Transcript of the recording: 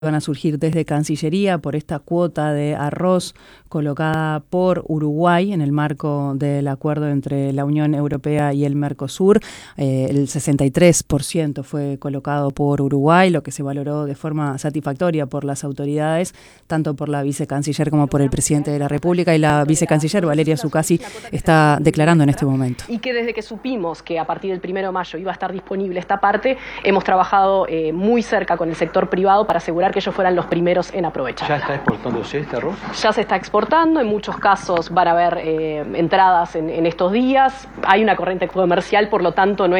van a surgir desde Cancillería por esta cuota de arroz colocada por Uruguay en el marco del acuerdo entre la Unión Europea y el Mercosur. El 63% fue colocado por Uruguay, lo que se valoró de forma satisfactoria por las autoridades, tanto por la vicecanciller como por el presidente de la República, y la vicecanciller Valeria Zuccasi está declarando en este momento. Y que desde que supimos que a partir del 1 de mayo iba a estar disponible esta parte, hemos trabajado muy cerca con el sector privado para asegurar que ellos fueran los primeros en aprovechar. ¿Ya está exportándose este arroz? Ya se está exportando, en muchos casos van a haber entradas en estos días, hay una corriente comercial, por lo tanto no es